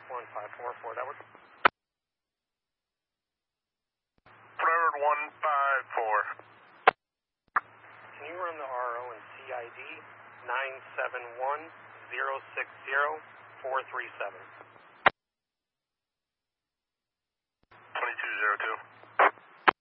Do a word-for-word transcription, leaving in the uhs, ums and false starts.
one five four four, that was... Bird one five four. Can you run the R O and C I D nine seven one zero six zero four three seven?